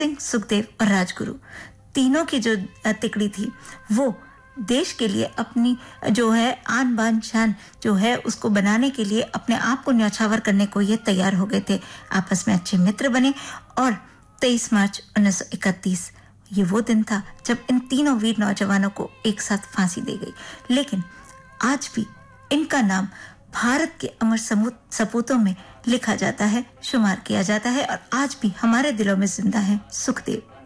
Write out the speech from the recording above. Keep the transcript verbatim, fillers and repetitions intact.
सिंह, सुखदेव और राजगुरु तीनों की जो तिकड़ी थी वो देश के लिए अपनी जो है आन बान शान जो है उसको बनाने के लिए अपने आप को न्यौछावर करने को ये तैयार हो गए थे। आपस में अच्छे मित्र बने और तेईस मार्च उन्नीस सौ इकतीस ये वो दिन था जब इन तीनों वीर नौजवानों को एक साथ फांसी दी गई। लेकिन आज भी इनका नाम भारत के अमर सपूतों में लिखा जाता है, शुमार किया जाता है और आज भी हमारे दिलों में जिंदा है सुखदेव।